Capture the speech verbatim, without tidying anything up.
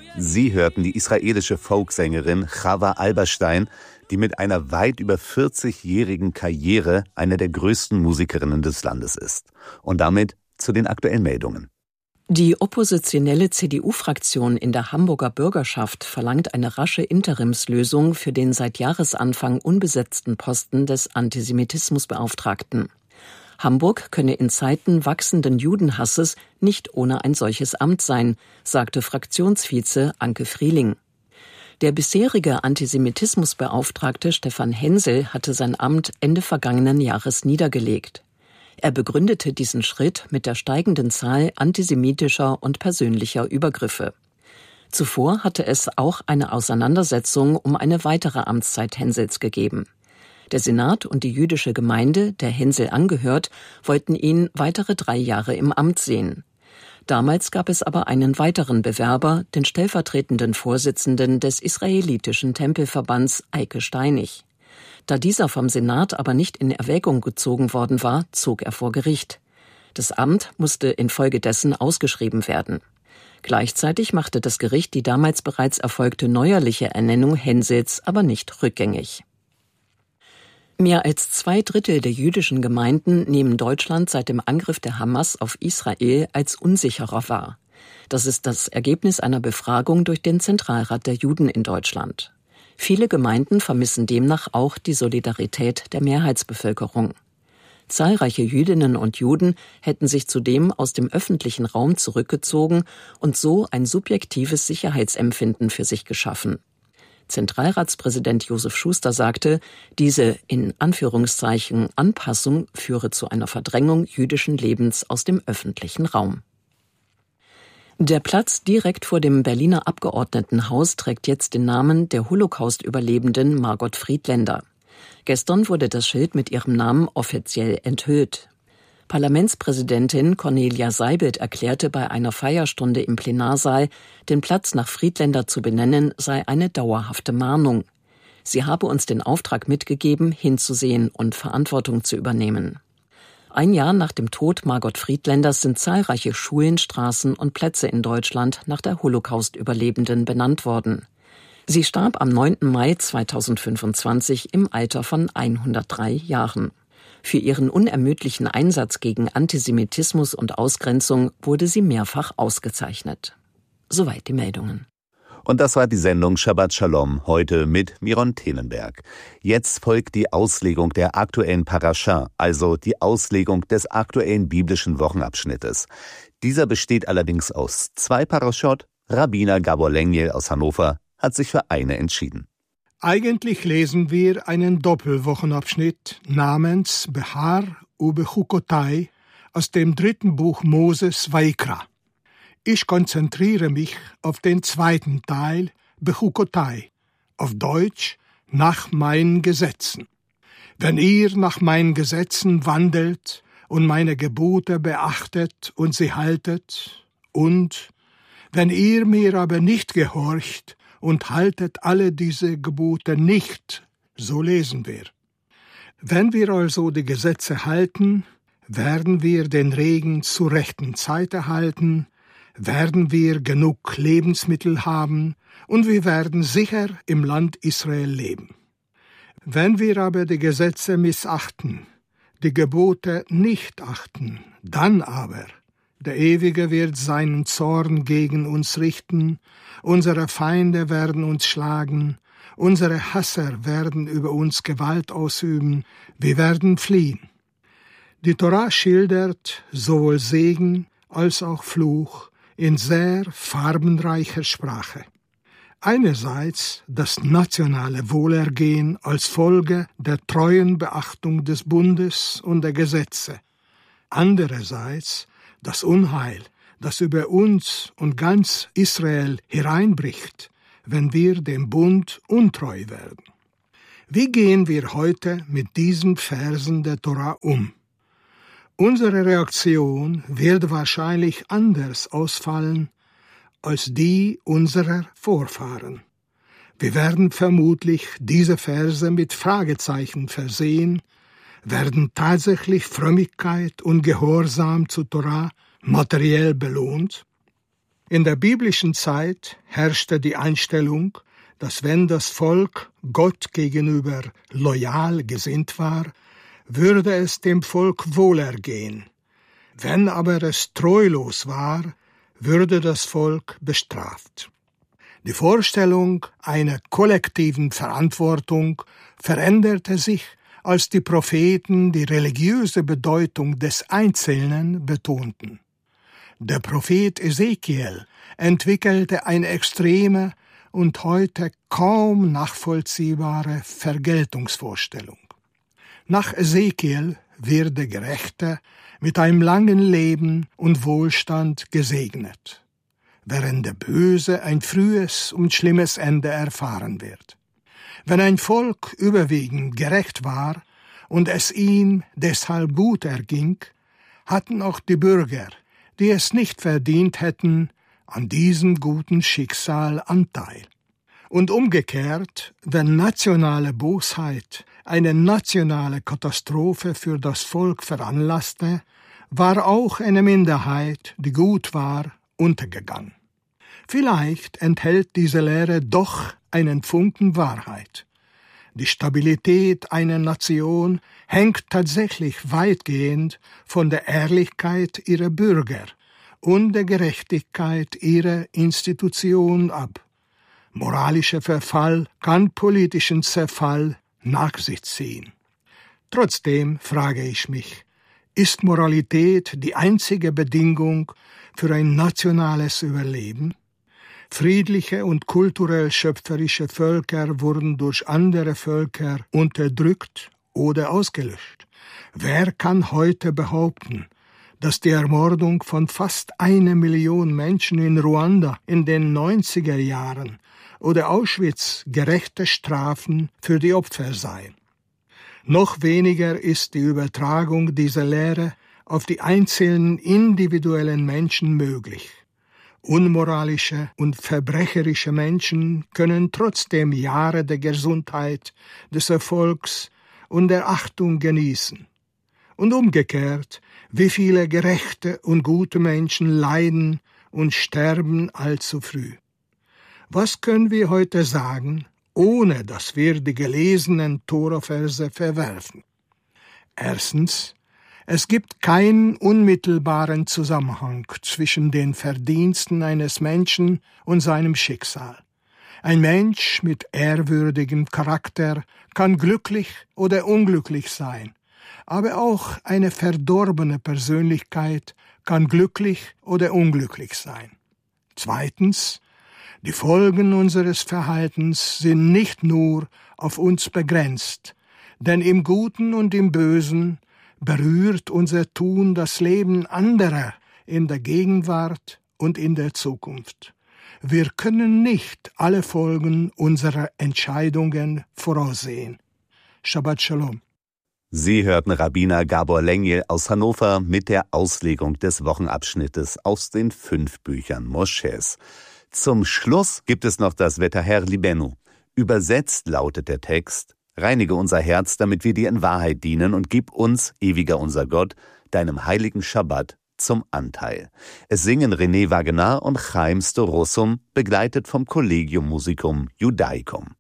Sie hörten die israelische Folksängerin Chava Alberstein, die mit einer weit über vierzigjährigen Karriere eine der größten Musikerinnen des Landes ist. Und damit zu den aktuellen Meldungen. Die oppositionelle C D U-Fraktion in der Hamburger Bürgerschaft verlangt eine rasche Interimslösung für den seit Jahresanfang unbesetzten Posten des Antisemitismusbeauftragten. Hamburg könne in Zeiten wachsenden Judenhasses nicht ohne ein solches Amt sein, sagte Fraktionsvize Anke Frieling. Der bisherige Antisemitismusbeauftragte Stefan Hensel hatte sein Amt Ende vergangenen Jahres niedergelegt. Er begründete diesen Schritt mit der steigenden Zahl antisemitischer und persönlicher Übergriffe. Zuvor hatte es auch eine Auseinandersetzung um eine weitere Amtszeit Hensels gegeben. Der Senat und die jüdische Gemeinde, der Hensel angehört, wollten ihn weitere drei Jahre im Amt sehen. Damals gab es aber einen weiteren Bewerber, den stellvertretenden Vorsitzenden des israelitischen Tempelverbands Eike Steinig. Da dieser vom Senat aber nicht in Erwägung gezogen worden war, zog er vor Gericht. Das Amt musste infolgedessen ausgeschrieben werden. Gleichzeitig machte das Gericht die damals bereits erfolgte neuerliche Ernennung Hensels aber nicht rückgängig. Mehr als zwei Drittel der jüdischen Gemeinden nehmen Deutschland seit dem Angriff der Hamas auf Israel als unsicherer wahr. Das ist das Ergebnis einer Befragung durch den Zentralrat der Juden in Deutschland. Viele Gemeinden vermissen demnach auch die Solidarität der Mehrheitsbevölkerung. Zahlreiche Jüdinnen und Juden hätten sich zudem aus dem öffentlichen Raum zurückgezogen und so ein subjektives Sicherheitsempfinden für sich geschaffen. Zentralratspräsident Josef Schuster sagte, diese in Anführungszeichen Anpassung führe zu einer Verdrängung jüdischen Lebens aus dem öffentlichen Raum. Der Platz direkt vor dem Berliner Abgeordnetenhaus trägt jetzt den Namen der Holocaust-Überlebenden Margot Friedländer. Gestern wurde das Schild mit ihrem Namen offiziell enthüllt. Parlamentspräsidentin Cornelia Seibelt erklärte bei einer Feierstunde im Plenarsaal, den Platz nach Friedländer zu benennen sei eine dauerhafte Mahnung. Sie habe uns den Auftrag mitgegeben, hinzusehen und Verantwortung zu übernehmen. Ein Jahr nach dem Tod Margot Friedländers sind zahlreiche Schulen, Straßen und Plätze in Deutschland nach der Holocaust-Überlebenden benannt worden. Sie starb am neunten Mai zweitausendfünfundzwanzig im Alter von hundertdrei Jahren. Für ihren unermüdlichen Einsatz gegen Antisemitismus und Ausgrenzung wurde sie mehrfach ausgezeichnet. Soweit die Meldungen. Und das war die Sendung Shabbat Shalom, heute mit Miron Tenenberg. Jetzt folgt die Auslegung der aktuellen Parascha, also die Auslegung des aktuellen biblischen Wochenabschnittes. Dieser besteht allerdings aus zwei Paraschot. Rabbiner Gabor Lengyel aus Hannover hat sich für eine entschieden. Eigentlich lesen wir einen Doppelwochenabschnitt namens Behar Ubechukotai aus dem dritten Buch Moses Vaikra. Ich konzentriere mich auf den zweiten Teil Bechukotai, auf Deutsch nach meinen Gesetzen. Wenn ihr nach meinen Gesetzen wandelt und meine Gebote beachtet und sie haltet, und wenn ihr mir aber nicht gehorcht und haltet alle diese Gebote nicht, so lesen wir. Wenn wir also die Gesetze halten, werden wir den Regen zur rechten Zeit erhalten, werden wir genug Lebensmittel haben und wir werden sicher im Land Israel leben. Wenn wir aber die Gesetze missachten, die Gebote nicht achten, dann aber, der Ewige wird seinen Zorn gegen uns richten, unsere Feinde werden uns schlagen, unsere Hasser werden über uns Gewalt ausüben, wir werden fliehen. Die Torah schildert sowohl Segen als auch Fluch in sehr farbenreicher Sprache. Einerseits das nationale Wohlergehen als Folge der treuen Beachtung des Bundes und der Gesetze. Andererseits das Unheil, das über uns und ganz Israel hereinbricht, wenn wir dem Bund untreu werden. Wie gehen wir heute mit diesen Versen der Torah um? Unsere Reaktion wird wahrscheinlich anders ausfallen als die unserer Vorfahren. Wir werden vermutlich diese Verse mit Fragezeichen versehen, werden tatsächlich Frömmigkeit und Gehorsam zur Torah materiell belohnt? In der biblischen Zeit herrschte die Einstellung, dass wenn das Volk Gott gegenüber loyal gesinnt war, würde es dem Volk wohlergehen. Wenn aber es treulos war, würde das Volk bestraft. Die Vorstellung einer kollektiven Verantwortung veränderte sich, als die Propheten die religiöse Bedeutung des Einzelnen betonten. Der Prophet Ezekiel entwickelte eine extreme und heute kaum nachvollziehbare Vergeltungsvorstellung. Nach Ezekiel wird der Gerechte mit einem langen Leben und Wohlstand gesegnet, während der Böse ein frühes und schlimmes Ende erfahren wird. Wenn ein Volk überwiegend gerecht war und es ihm deshalb gut erging, hatten auch die Bürger, die es nicht verdient hätten, an diesem guten Schicksal Anteil. Und umgekehrt, wenn nationale Bosheit eine nationale Katastrophe für das Volk veranlasste, war auch eine Minderheit, die gut war, untergegangen. Vielleicht enthält diese Lehre doch einen Funken Wahrheit. Die Stabilität einer Nation hängt tatsächlich weitgehend von der Ehrlichkeit ihrer Bürger und der Gerechtigkeit ihrer Institutionen ab. Moralischer Verfall kann politischen Zerfall nach sich ziehen. Trotzdem frage ich mich, ist Moralität die einzige Bedingung für ein nationales Überleben? Friedliche und kulturell schöpferische Völker wurden durch andere Völker unterdrückt oder ausgelöscht. Wer kann heute behaupten, dass die Ermordung von fast einer Million Menschen in Ruanda in den neunziger Jahren oder Auschwitz gerechte Strafen für die Opfer seien? Noch weniger ist die Übertragung dieser Lehre auf die einzelnen individuellen Menschen möglich. Unmoralische und verbrecherische Menschen können trotzdem Jahre der Gesundheit, des Erfolgs und der Achtung genießen. Und umgekehrt, wie viele gerechte und gute Menschen leiden und sterben allzu früh. Was können wir heute sagen, ohne dass wir die gelesenen Toraverse verwerfen? Erstens, es gibt keinen unmittelbaren Zusammenhang zwischen den Verdiensten eines Menschen und seinem Schicksal. Ein Mensch mit ehrwürdigem Charakter kann glücklich oder unglücklich sein, aber auch eine verdorbene Persönlichkeit kann glücklich oder unglücklich sein. Zweitens, die Folgen unseres Verhaltens sind nicht nur auf uns begrenzt, denn im Guten und im Bösen berührt unser Tun das Leben anderer in der Gegenwart und in der Zukunft. Wir können nicht alle Folgen unserer Entscheidungen voraussehen. Shabbat Shalom. Sie hörten Rabbiner Gabor Lengyel aus Hannover mit der Auslegung des Wochenabschnittes aus den fünf Büchern Mosches. Zum Schluss gibt es noch das Ve'taher libenu. Übersetzt lautet der Text: Reinige unser Herz, damit wir dir in Wahrheit dienen, und gib uns, ewiger unser Gott, deinem heiligen Schabbat zum Anteil. Es singen René Wagenaar und Chaim Storosum, begleitet vom Collegium Musicum Judaicum.